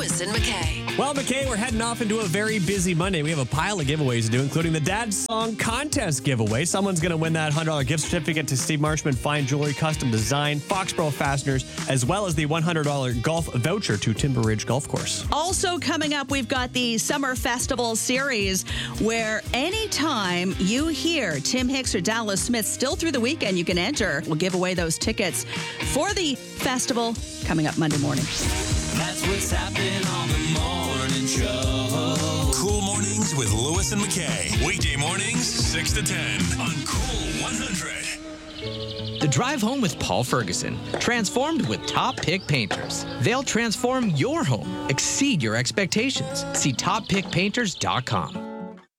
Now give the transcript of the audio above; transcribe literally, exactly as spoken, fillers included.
Lewis and McKay. Well, McKay, we're heading off into a very busy Monday. We have a pile of giveaways to do, including the Dad Song Contest giveaway. Someone's going to win that one hundred dollars gift certificate to Steve Marshman Fine Jewelry Custom Design, Foxborough Fasteners, as well as the one hundred dollars golf voucher to Timber Ridge Golf Course. Also coming up, we've got the Summer Festival series, where anytime you hear Tim Hicks or Dallas Smith still through the weekend, you can enter. We'll give away those tickets for the festival coming up Monday morning. That's what's happening on the morning show. Cool Mornings with Lewis and McKay. Weekday mornings, six to ten on Cool one hundred. The Drive Home with Paul Ferguson. Transformed with Top Pick Painters. They'll transform your home, exceed your expectations. See top pick painters dot com.